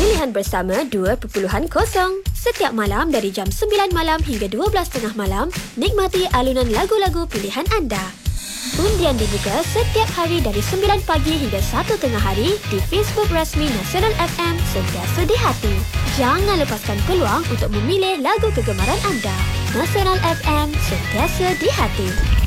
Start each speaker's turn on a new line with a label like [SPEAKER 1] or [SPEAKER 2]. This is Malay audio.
[SPEAKER 1] Pilihan bersama 2.0. Setiap malam dari jam 9 malam hingga 12.30 malam, nikmati alunan lagu-lagu pilihan anda. Undian dibuka setiap hari dari 9 pagi hingga 1 tengah hari di Facebook rasmi Nasional FM Sentiasa di Hati. Jangan lepaskan peluang untuk memilih lagu kegemaran anda. Nasional FM Sentiasa di Hati.